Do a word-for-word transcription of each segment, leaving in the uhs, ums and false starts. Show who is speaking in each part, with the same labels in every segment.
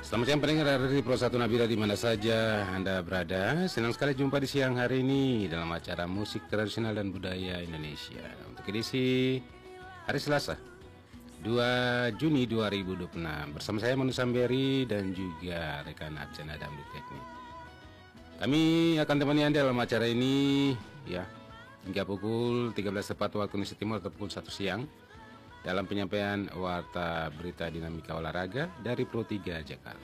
Speaker 1: Selamat siang pendengar dari Pro satu Nabila di mana saja Anda berada. Senang sekali jumpa di siang hari ini dalam acara musik tradisional dan budaya Indonesia. Untuk edisi hari Selasa dua Juni dua ribu dua puluh enam bersama saya Manu Samberi dan juga rekan absen Adam di teknik. Kami akan temani Anda dalam acara ini ya hingga pukul tiga belas tepat waktu Indonesia Timur atau pukul satu siang dalam penyampaian warta berita dinamika olahraga dari Pro tiga Jakarta.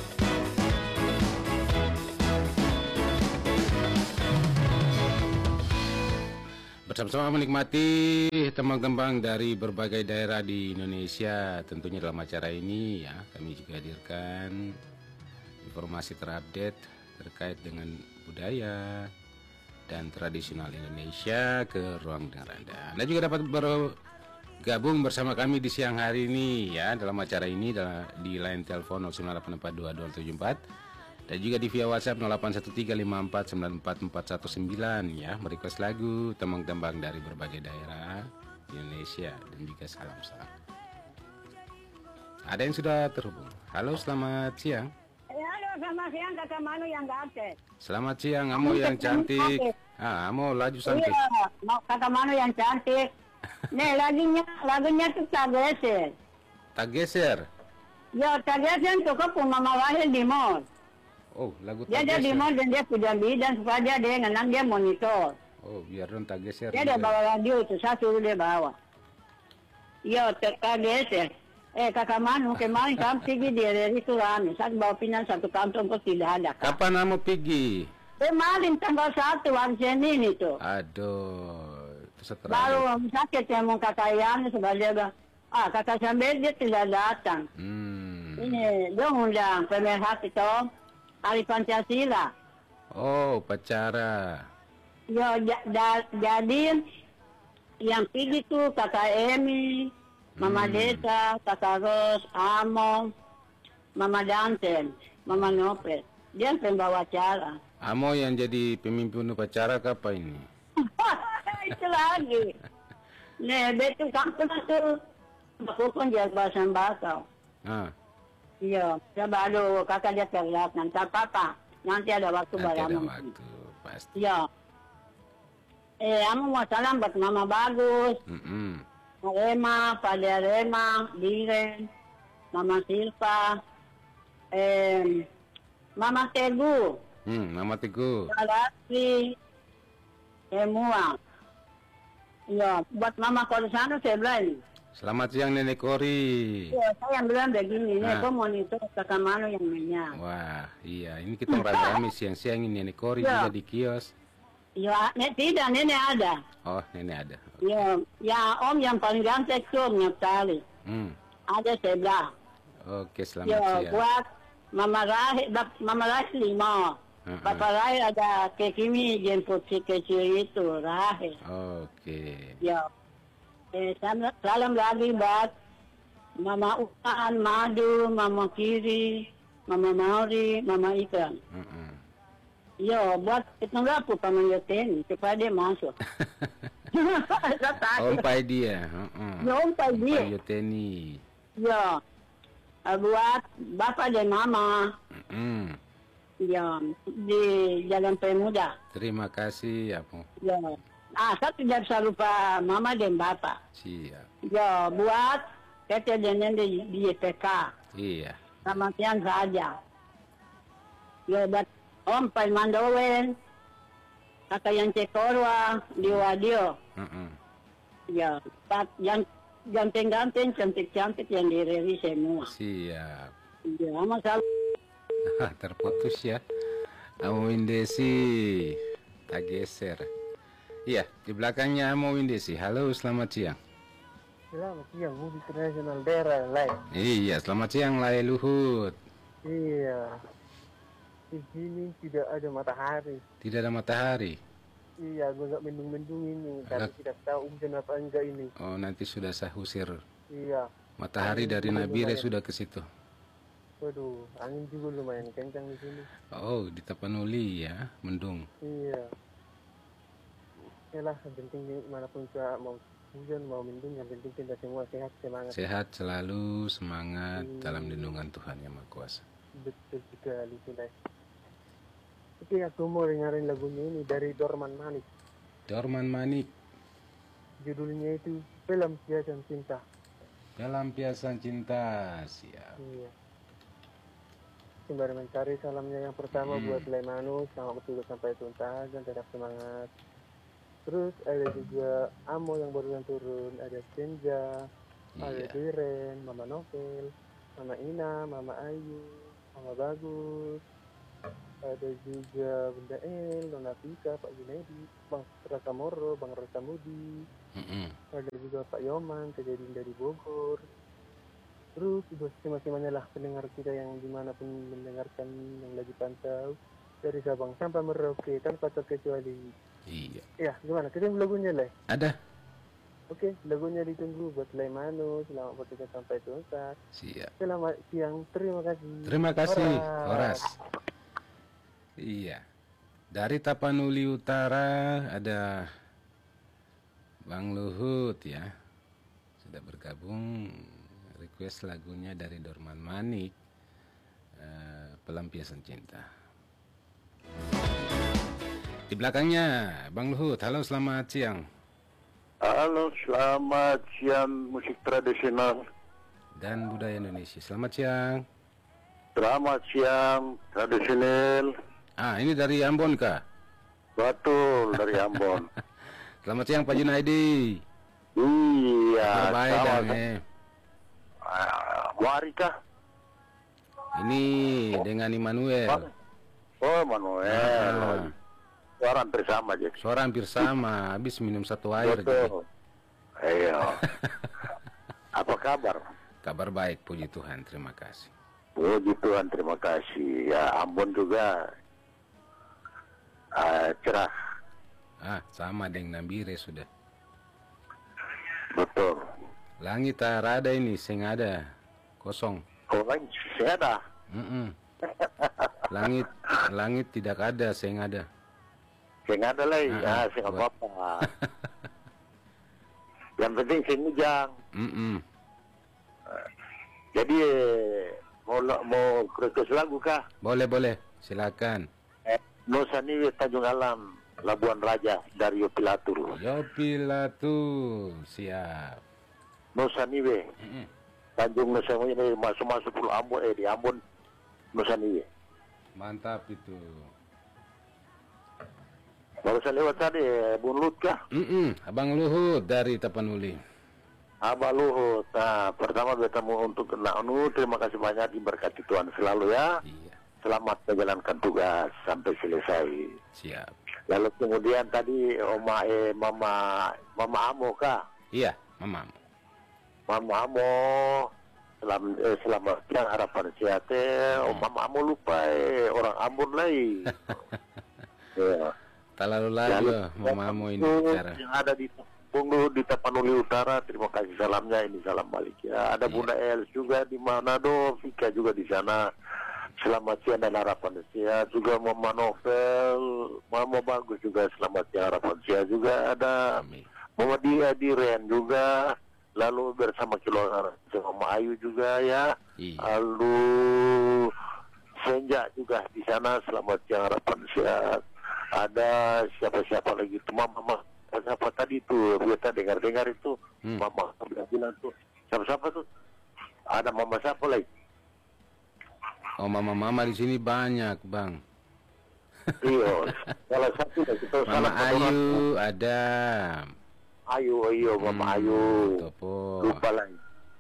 Speaker 1: Bersama-sama menikmati tembang-tembang dari berbagai daerah di Indonesia. Tentunya dalam acara ini ya kami juga hadirkan informasi terupdate terkait dengan budaya dan tradisional Indonesia ke ruang dengar Anda. Anda juga dapat bergabung bersama kami di siang hari ini ya dalam acara ini di line telepon nol sembilan delapan empat dua dua tujuh empat dan juga di via WhatsApp nol delapan satu tiga lima empat sembilan empat empat satu sembilan ya, merequest lagu tembang-tembang dari berbagai daerah di Indonesia dan juga salam-salam. Ada yang sudah terhubung. Halo, selamat siang.
Speaker 2: Halo, selamat siang Kakak Manu yang ganteng.
Speaker 1: Selamat siang, Amo yang cantik. Ah, Amo laju sampai.
Speaker 2: Iya, Kakak Manu yang cantik. Nih lagunya, lagunya tuh tak geser.
Speaker 1: Tak geser.
Speaker 2: Ya, tak geser tuh kok Mama Wahil di mall.
Speaker 1: Oh, lagu tak
Speaker 2: Dia ada
Speaker 1: geser.
Speaker 2: di mall dan dia punya bidan supaya dia dia ngenang dia monitor.
Speaker 1: Oh, biar dong tak geser.
Speaker 2: Dia ada bawa radio itu, saya suruh dia bawa. Ya, tak geser. Eh, Kakak Manu, kemarin kamu pergi di Reri Sulami. Saya bawa pindah satu kantong kok tidak ada. Kak.
Speaker 1: Kapan Amo pergi?
Speaker 2: Kemarin tanggal satu hari Senin itu.
Speaker 1: Aduh, itu setelah.
Speaker 2: Baru sakit yang mau kakak Yang sebagai bilang, ah kakak Sambil dia tidak datang.
Speaker 1: Hmm.
Speaker 2: Ini dia undang pemerhati itu Hari Pancasila.
Speaker 1: Oh, pacara.
Speaker 2: Ya ja, jadi yang pergi tuh kakak Emi, Mama
Speaker 1: Hmm.
Speaker 2: Desa, kakak Ros, Amo, Mama Danten, Mama Nopret. Dia pembawa acara.
Speaker 1: Amo yang jadi pemimpin upacara kapan ini?
Speaker 2: Itu lagi. Nih, betul kampung itu bakukun dia bahasa bakau.
Speaker 1: Ah,
Speaker 2: Iya, saya baru kakak dia teriak nanti apa nanti ada waktu
Speaker 1: nanti ada
Speaker 2: balamu.
Speaker 1: waktu pasti.
Speaker 2: Iya. Eh, kamu mau salam buat Mama Bagus,
Speaker 1: Mm-mm.
Speaker 2: Rema, Pada Rema, Diren, Mama Silva, eh, Mama Teguh,
Speaker 1: Hmm, Mama Teguh.
Speaker 2: Lastri, semua. Iya, buat Mama Korsano saya bilang.
Speaker 1: Selamat siang Nenek Kori.
Speaker 2: Iya, saya yang bilang begini,
Speaker 1: Nah.
Speaker 2: nih, kok monitor Kakak Manu yang nanya.
Speaker 1: Wah, iya ini kita rame-rame siang-siang ini Nenek Kori
Speaker 2: Ya.
Speaker 1: juga di kios.
Speaker 2: Iya, nek tidak, nenek ada.
Speaker 1: Oh, Nenek ada.
Speaker 2: Ya, ya Om yang paling ganteng tuh Naftali.
Speaker 1: Hmm.
Speaker 2: Ada sebelah.
Speaker 1: Oke, selamat
Speaker 2: Ya,
Speaker 1: siang.
Speaker 2: buat Mama Rahim, Mama Rahim lima.
Speaker 1: Uh-uh.
Speaker 2: Bapak Rahim ada Kekimi jemput si kecil itu, Rahim.
Speaker 1: Oke.
Speaker 2: Ya. Eh, salam, salam lagi buat Mama Upan, Madu, Mama Kiri, Mama Mauri, Mama Ikan.
Speaker 1: Mm-mm.
Speaker 2: Ya, buat itu ngapu pamanggil teni supaya dia masuk. Saya takut.
Speaker 1: Ompai dia. Uh-uh.
Speaker 2: Ya, ompai dia.
Speaker 1: Ompai Yoteni.
Speaker 2: Ya, eh, buat bapak dan mama,
Speaker 1: Mm-mm.
Speaker 2: ya di Jalan Pemuda.
Speaker 1: Terima kasih, Apo.
Speaker 2: Ya, ah saya tidak bisa lupa mama dan bapak.
Speaker 1: Siap.
Speaker 2: Ya, buat kita dan di, di Y P K,
Speaker 1: Iya.
Speaker 2: sama siang saja. Ya, buat Om Pai Mandowen, kakak yang Cekorwa di Wadio.
Speaker 1: Mm-mm.
Speaker 2: Ya, buat yang ganteng-ganteng, cantik-cantik yang di Reri semua.
Speaker 1: Siap.
Speaker 2: Ya, sama selalu.
Speaker 1: Terputus ya. Amo Windesi tak geser. Iya, di belakangnya Amo Windesi. Halo, selamat siang.
Speaker 3: Selamat siang, musik tradisional daerah lain.
Speaker 1: Iya, selamat siang Lai Luhut.
Speaker 3: Iya, di sini tidak ada matahari.
Speaker 1: Tidak ada matahari.
Speaker 3: Iya, agak mendung-mendung ini, tapi
Speaker 1: Agak-
Speaker 3: tidak tahu hujan apa enggak ini.
Speaker 1: Oh, nanti sudah saya usir
Speaker 3: Iya,
Speaker 1: matahari dari Nabire sudah ke situ.
Speaker 3: waduh, angin juga lumayan kencang di sini.
Speaker 1: Oh, di Tapanuli ya, mendung.
Speaker 3: Iya, yalah, yang penting manapun cuaca mau hujan mau mendung, yang penting kita semua sehat semangat.
Speaker 1: Sehat selalu, semangat
Speaker 3: Hmm.
Speaker 1: dalam lindungan Tuhan Yang Maha Kuasa.
Speaker 3: betul sekali sudah. Oke, aku mau dengerin lagunya ini dari Dorman Manik.
Speaker 1: Dorman Manik.
Speaker 3: Judulnya itu Pelampiasan Cinta.
Speaker 1: Pelampiasan Cinta. Siap.
Speaker 3: Iya. Sembari mencari salamnya yang pertama
Speaker 1: Hmm.
Speaker 3: buat Lemanus, selamat bertugas sampai tuntas dan tetap semangat. Terus ada juga Amo yang baru turun, ada Senja, ada
Speaker 1: Iya.
Speaker 3: Diren, Mama Novel, Mama Ina, Mama Ayu, Mama Bagus, ada juga Bunda El, Nona Pika, Pak Junaidi, Bang Rasamoro, Bang Rasamudi,
Speaker 1: Mm-mm.
Speaker 3: ada juga Pak Yoman, kejadian dari Bogor. Terus buat semacamnya lah pendengar kita yang dimanapun mendengarkan yang lagi pantau dari Sabang sampai Merauke tanpa terkecuali.
Speaker 1: Iya.
Speaker 3: Ya, gimana? Kita lagunya lah.
Speaker 1: Ada.
Speaker 3: Oke, lagunya ditunggu buat Lemanus, selamat bertugas sampai tuntas.
Speaker 1: Siap.
Speaker 3: Selamat siang, terima kasih.
Speaker 1: Terima kasih,
Speaker 3: Horas.
Speaker 1: Horas. Iya. Dari Tapanuli Utara ada Bang Luhut ya. Sudah bergabung. Request lagunya dari Dorman Manik. eh, Pelampiasan Cinta. Di belakangnya Bang Luhut. Halo, selamat siang.
Speaker 4: Halo, selamat siang musik tradisional.
Speaker 1: Dan budaya Indonesia. Selamat siang.
Speaker 4: Selamat siang tradisional.
Speaker 1: Ah, ini dari Ambon kah?
Speaker 4: Betul, dari Ambon.
Speaker 1: Selamat siang Pak Junaidi.
Speaker 4: Iya,
Speaker 1: Baik
Speaker 4: sama.
Speaker 1: dan eh.
Speaker 4: Ah, Wari kah?
Speaker 1: Ini dengan Immanuel.
Speaker 4: Oh, Manuel.
Speaker 1: Ah,
Speaker 4: Suara hampir sama jadi.
Speaker 1: suara hampir sama. Habis minum satu air. Jadi.
Speaker 4: Betul. Iya. Apa kabar?
Speaker 1: Kabar baik, puji Tuhan. Terima kasih.
Speaker 4: Puji Tuhan, terima kasih. Ya, Ambon juga ah, cerah.
Speaker 1: Ah, sama dengan Nambire sudah.
Speaker 4: Betul.
Speaker 1: Langit tak ada ini, sing ada kosong.
Speaker 4: Kalau lain saya ada.
Speaker 1: Mm-mm. Langit, langit tidak ada, sing ada.
Speaker 4: Saya nggak ada lagi.
Speaker 1: Ah,
Speaker 4: Ah, saya nggak
Speaker 1: buat-
Speaker 4: apa-apa. Yang penting saya ngujang.
Speaker 1: Mm-mm.
Speaker 4: Jadi mau mau request lagu kah?
Speaker 1: Boleh boleh, silakan.
Speaker 4: Eh, Nusa Niwe Tanjung Alam, Labuan Raja dari Yopilatur.
Speaker 1: Yopilatur, siap.
Speaker 4: Nusa Niwe,
Speaker 1: Mm-mm.
Speaker 4: Tanjung Nusa Niwe masuk masuk Pulau Ambon eh di Ambon Nusa Niwe.
Speaker 1: Mantap itu.
Speaker 4: Barusan lewat tadi Bun Lut kah?
Speaker 1: Mm-mm. Abang Luhut dari Tapanuli.
Speaker 4: Abah Luhut. Nah, pertama bertemu untuk kena anu, terima kasih banyak diberkati Tuhan selalu ya.
Speaker 1: Iya,
Speaker 4: Selamat menjalankan tugas sampai selesai.
Speaker 1: siap.
Speaker 4: Lalu kemudian tadi Oma eh Mama Mama Amo kah?
Speaker 1: Iya, Mama.
Speaker 4: Mama Amo selamat eh, selamat siang harapan sehat eh. Oh, Mama Amo lupa eh orang Ambon lagi. Ya.
Speaker 1: Terlalu lagi loh, Mamamu ini bicara.
Speaker 4: Yang ada di Bunggu di Tapanuli Utara, terima kasih salamnya, ini salam balik ya. Ada
Speaker 1: Iya.
Speaker 4: Bunda Els juga di Manado, Vika juga di sana. Selamat siang dan harapan sehat. Juga Mama Novel, Mama Bagus juga selamat siang harapan sehat juga. Ada
Speaker 1: Amin.
Speaker 4: Mama Dia Diren juga. Lalu bersama Kilongar, Mama Ayu juga ya.
Speaker 1: Iya.
Speaker 4: Lalu Senja juga di sana, selamat siang harapan sehat. Ada siapa-siapa lagi tuh Mama, Mama siapa tadi tuh kita dengar-dengar itu
Speaker 1: Hmm.
Speaker 4: Mama bilang tuh siapa-siapa tuh ada Mama siapa lagi?
Speaker 1: Oh, mama-mama di sini banyak, Bang.
Speaker 4: Iya, salah satu lah kita
Speaker 1: Mama
Speaker 4: salah satu orang.
Speaker 1: Ayu ada.
Speaker 4: Ayu, Ayu, Mama
Speaker 1: Hmm,
Speaker 4: Ayu.
Speaker 1: Topo.
Speaker 4: Lupa lagi.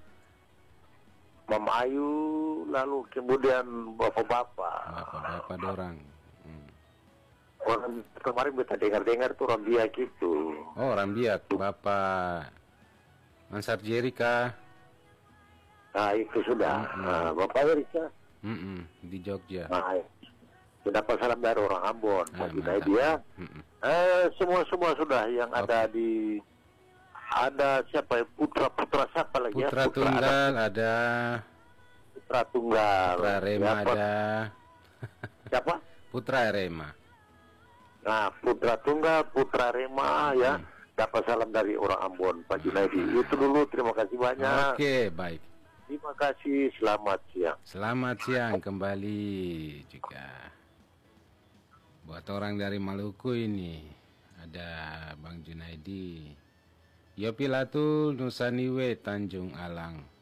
Speaker 4: Mama Ayu, lalu kemudian bapak-bapak.
Speaker 1: Bapak-bapak dorang. Hmm.
Speaker 4: Orang kemarin kita dengar-dengar tuh orang dia gitu.
Speaker 1: Oh, Rambiak, Bapak Mansar Jerika.
Speaker 4: Nah itu sudah.
Speaker 1: Hmm.
Speaker 4: Nah, Bapak Erika.
Speaker 1: Mm-mm, di Jogja.
Speaker 4: Nah, dapat salam dari orang Ambon.
Speaker 1: Ah,
Speaker 4: Bagi
Speaker 1: mantap.
Speaker 4: dia.
Speaker 1: Mm-mm.
Speaker 4: Eh, semua-semua sudah yang
Speaker 1: Oke.
Speaker 4: ada di ada siapa ya? Putra Putra siapa lagi ya?
Speaker 1: Putra Tunggal ada,
Speaker 4: ada Putra Tunggal.
Speaker 1: Putra Rema
Speaker 4: Siapa?
Speaker 1: ada.
Speaker 4: Siapa?
Speaker 1: Putra Rema.
Speaker 4: Nah, Putra Tunggal, Putra Rema ya.
Speaker 1: Hmm.
Speaker 4: Dapat salam dari orang Ambon, Pak Junaidi. Itu dulu, terima kasih banyak.
Speaker 1: Oke, baik.
Speaker 4: Terima kasih, selamat siang.
Speaker 1: Selamat siang kembali juga. Buat orang dari Maluku ini, ada Bang Junaidi, Yopilatul Nusaniwe Tanjung Alang.